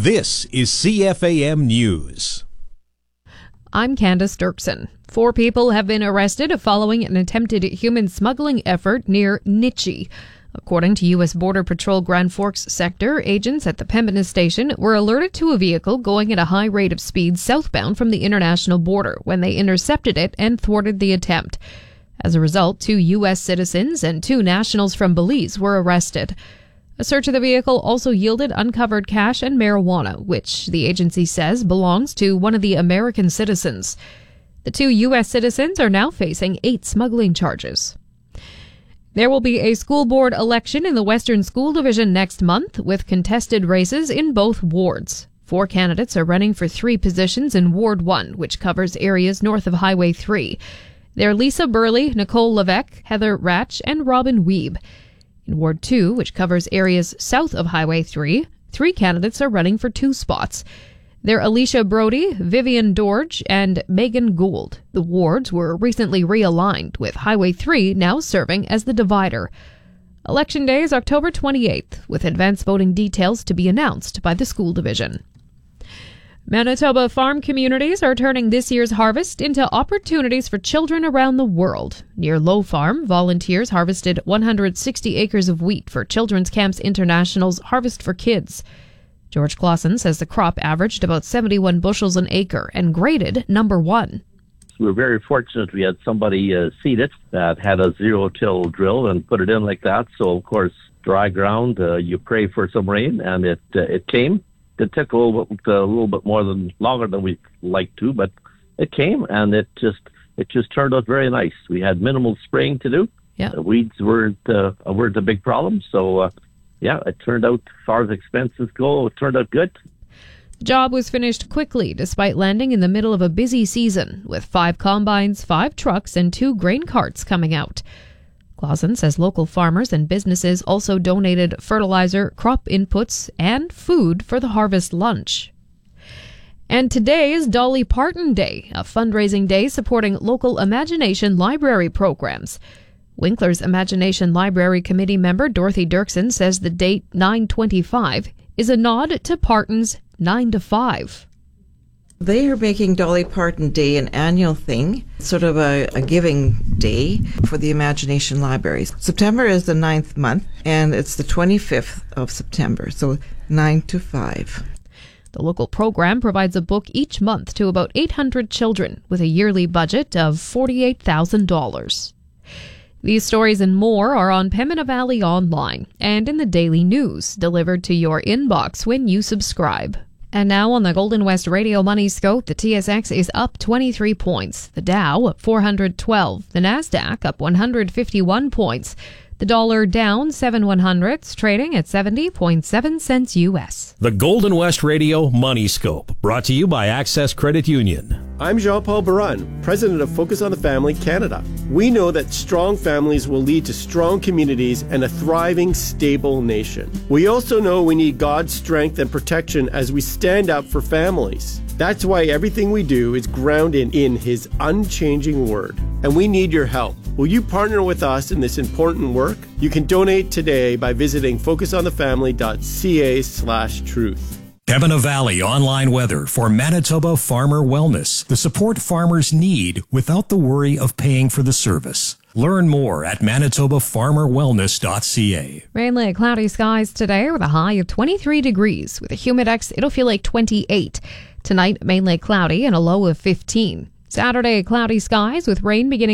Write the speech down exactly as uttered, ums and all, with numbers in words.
This is C F A M News. I'm Candace Dirksen. Four people have been arrested following an attempted human smuggling effort near Nitchie. According to U S Border Patrol Grand Forks sector, agents at the Pembina station were alerted to a vehicle going at a high rate of speed southbound from the international border when they intercepted it and thwarted the attempt. As a result, two U S citizens and two nationals from Belize were arrested. A search of the vehicle also yielded uncovered cash and marijuana, which the agency says belongs to one of the American citizens. The two U S citizens are now facing eight smuggling charges. There will be a school board election in the Western School Division next month, with contested races in both wards. Four candidates are running for three positions in Ward one, which covers areas north of Highway three. They're Lisa Burley, Nicole Levesque, Heather Ratch, and Robin Weeb. In Ward two, which covers areas south of Highway three, three candidates are running for two spots. They're Alicia Brody, Vivian Dorge, and Megan Gould. The wards were recently realigned, with Highway three now serving as the divider. Election Day is October twenty-eighth, with advance voting details to be announced by the school division. Manitoba farm communities are turning this year's harvest into opportunities for children around the world. Near Low Farm, volunteers harvested one hundred sixty acres of wheat for Children's Camps International's Harvest for Kids. George Clausen says the crop averaged about seventy-one bushels an acre and graded number one. We were very fortunate we had somebody uh, seed it that had a zero-till drill and put it in like that. So, of course, dry ground, uh, you pray for some rain, and it uh, it came. It took a little bit, uh, a little bit more than longer than we'd like to, but it came, and it just it just turned out very nice. We had minimal spraying to do. Yeah, the weeds weren't uh, weren't a big problem, so uh, yeah, it turned out, as far as expenses go, it turned out good. The job was finished quickly, despite landing in the middle of a busy season, with five combines, five trucks, and two grain carts coming out. Clausen says local farmers and businesses also donated fertilizer, crop inputs, and food for the harvest lunch. And today is Dolly Parton Day, a fundraising day supporting local Imagination Library programs. Winkler's Imagination Library Committee member Dorothy Dirksen says the date nine twenty-five is a nod to Parton's nine to five. They are making Dolly Parton Day an annual thing, sort of a, a giving day for the Imagination Libraries. September is the ninth month, and it's the twenty-fifth of September, so nine to five. The local program provides a book each month to about eight hundred children, with a yearly budget of forty-eight thousand dollars. These stories and more are on Pembina Valley Online and in the daily news, delivered to your inbox when you subscribe. And now on the Golden West Radio Money Scope, the T S X is up twenty-three points. The Dow up four hundred twelve. The Nasdaq up one hundred fifty-one points. The dollar down seven one hundredths, trading at seventy point seven cents U S. The Golden West Radio Money Scope, brought to you by Access Credit Union. I'm Jean-Paul Baran, president of Focus on the Family Canada. We know that strong families will lead to strong communities and a thriving, stable nation. We also know we need God's strength and protection as we stand up for families. That's why everything we do is grounded in His unchanging word. And we need your help. Will you partner with us in this important work? You can donate today by visiting focusonthefamily.ca slash truth. Pembina Valley Online Weather for Manitoba Farmer Wellness. The support farmers need without the worry of paying for the service. Learn more at manitoba farmer wellness dot c a. Mainly cloudy skies today with a high of twenty-three degrees. With a humidex, it'll feel like twenty-eight. Tonight, mainly cloudy and a low of fifteen. Saturday, cloudy skies with rain beginning